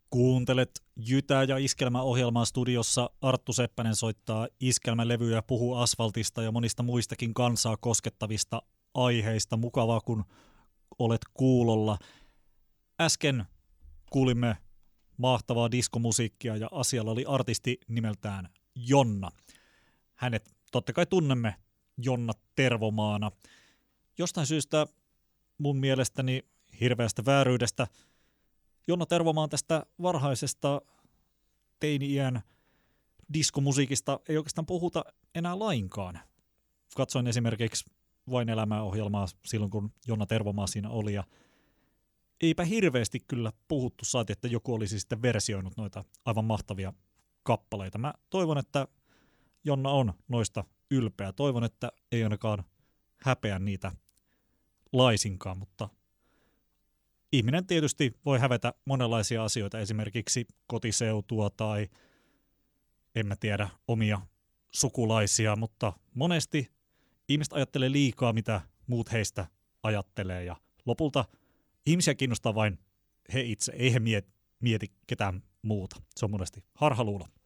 Kuuntelet Jytä ja Iskelmä-ohjelmaa studiossa. Arttu Seppänen soittaa iskelmälevyjä ja puhuu asfaltista ja monista muistakin kansaa koskettavista aiheista. Mukavaa, kun olet kuulolla. Äsken kuulimme mahtavaa diskomusiikkia ja asialla oli artisti nimeltään Jonna. Hänet totta kai tunnemme Jonna Tervomaana. Jostain syystä mun mielestäni hirveästä vääryydestä Jonna Tervomaan tästä varhaisesta teini-iän diskomusiikista ei oikeastaan puhuta enää lainkaan. Katsoin esimerkiksi Vain elämää -ohjelmaa silloin, kun Jonna Tervomaa siinä oli, ja eipä hirveästi kyllä puhuttu, saati, että joku olisi sitten versioinut noita aivan mahtavia kappaleita. Mä toivon, että Jonna on noista ylpeä. Toivon, että ei ainakaan häpeä niitä laisinkaan, mutta ihminen tietysti voi hävetä monenlaisia asioita, esimerkiksi kotiseutua tai en mä tiedä omia sukulaisia, mutta monesti ihmiset ajattelee liikaa, mitä muut heistä ajattelee, ja lopulta ihmisiä kiinnostaa vain he itse, ei he mieti ketään muuta. Se on monesti harhaluulo.